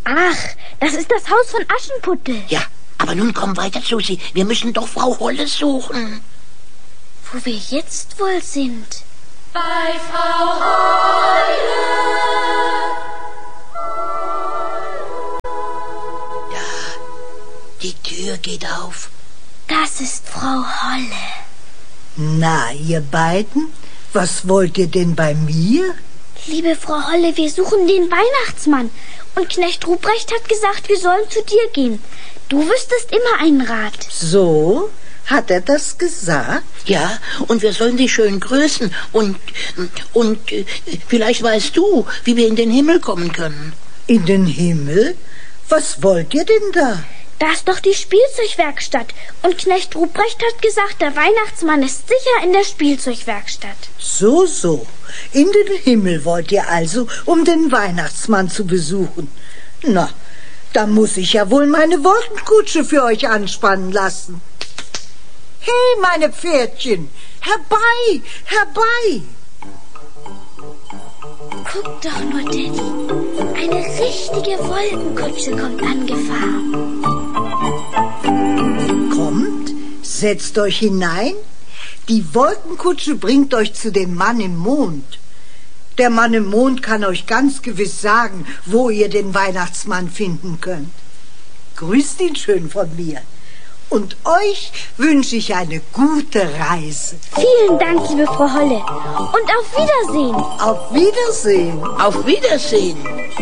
Ach, das ist das Haus von Aschenputtel. Ja, aber nun komm weiter, Susi. Wir müssen doch Frau Holle suchen. Wo wir jetzt wohl sind? Bei Frau Holle. Ja, die Tür geht auf. Das ist Frau Holle. Na, ihr beiden, was wollt ihr denn bei mir? Liebe Frau Holle, wir suchen den Weihnachtsmann. Und Knecht Ruprecht hat gesagt, wir sollen zu dir gehen. Du wüsstest immer einen Rat. So? Hat er das gesagt? Ja, und wir sollen dich schön grüßen. Und vielleicht weißt du, wie wir in den Himmel kommen können. In den Himmel? Was wollt ihr denn da? Da ist doch die Spielzeugwerkstatt. Und Knecht Ruprecht hat gesagt, der Weihnachtsmann ist sicher in der Spielzeugwerkstatt. So. In den Himmel wollt ihr also, um den Weihnachtsmann zu besuchen. Na, da muss ich ja wohl meine Wolkenkutsche für euch anspannen lassen. Hey, meine Pferdchen, herbei, herbei! Guck doch nur, Daddy. Eine richtige Wolkenkutsche kommt angefahren. Kommt, setzt euch hinein. Die Wolkenkutsche bringt euch zu dem Mann im Mond. Der Mann im Mond kann euch ganz gewiss sagen, wo ihr den Weihnachtsmann finden könnt. Grüßt ihn schön von mir. Und euch wünsche ich eine gute Reise. Vielen Dank, liebe Frau Holle. Und auf Wiedersehen. Auf Wiedersehen. Auf Wiedersehen.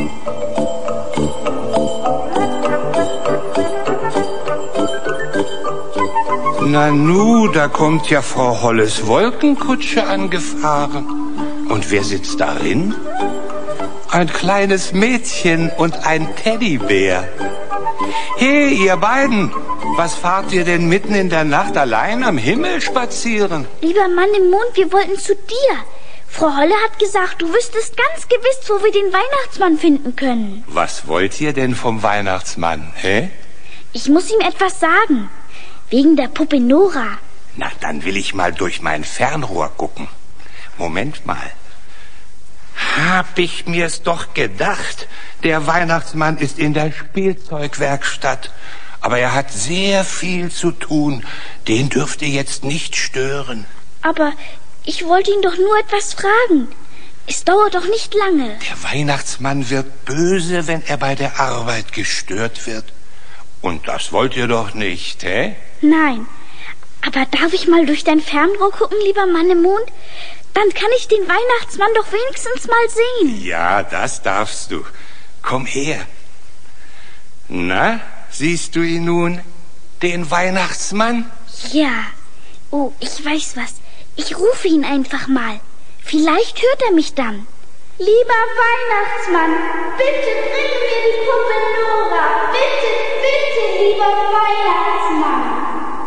Nanu, da kommt ja Frau Holles Wolkenkutsche angefahren. Und wer sitzt darin? Ein kleines Mädchen und ein Teddybär. Hey, ihr beiden, was fahrt ihr denn mitten in der Nacht allein am Himmel spazieren? Lieber Mann im Mond, wir wollten zu dir. Frau Holle hat gesagt, du wüsstest ganz gewiss, wo wir den Weihnachtsmann finden können. Was wollt ihr denn vom Weihnachtsmann, hä? Ich muss ihm etwas sagen. Wegen der Puppe Nora. Na, dann will ich mal durch mein Fernrohr gucken. Moment mal. Hab ich mir's doch gedacht. Der Weihnachtsmann ist in der Spielzeugwerkstatt. Aber er hat sehr viel zu tun. Den dürft ihr jetzt nicht stören. Aber ich wollte ihn doch nur etwas fragen. Es dauert doch nicht lange. Der Weihnachtsmann wird böse, wenn er bei der Arbeit gestört wird. Und das wollt ihr doch nicht, hä? Nein. Aber darf ich mal durch dein Fernrohr gucken, lieber Mann im Mond? Dann kann ich den Weihnachtsmann doch wenigstens mal sehen. Ja, das darfst du. Komm her. Na, siehst du ihn nun, den Weihnachtsmann? Ja. Oh, ich weiß was. Ich rufe ihn einfach mal. Vielleicht hört er mich dann. Lieber Weihnachtsmann, bitte bringe mir die Puppe Nora. Bitte, bitte, lieber Weihnachtsmann.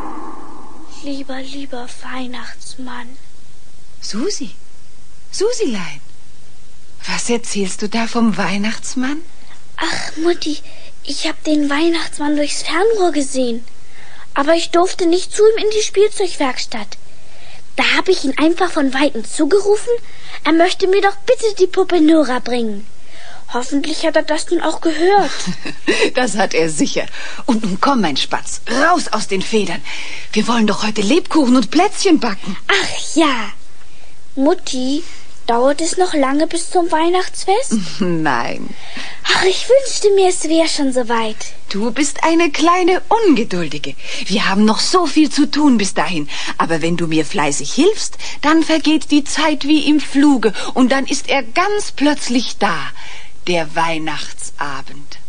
Lieber Weihnachtsmann. Susilein, was erzählst du da vom Weihnachtsmann? Ach, Mutti, ich habe den Weihnachtsmann durchs Fernrohr gesehen. Aber ich durfte nicht zu ihm in die Spielzeugwerkstatt. Da habe ich ihn einfach von Weitem zugerufen, er möchte mir doch bitte die Puppe Nora bringen. Hoffentlich hat er das nun auch gehört. Das hat er sicher. Und nun komm, mein Spatz, raus aus den Federn. Wir wollen doch heute Lebkuchen und Plätzchen backen. Ach ja. Mutti, dauert es noch lange bis zum Weihnachtsfest? Nein. Ach, ich wünschte mir, es wäre schon soweit. Du bist eine kleine Ungeduldige. Wir haben noch so viel zu tun bis dahin. Aber wenn du mir fleißig hilfst, dann vergeht die Zeit wie im Fluge. Und dann ist er ganz plötzlich da. Der Weihnachtsabend.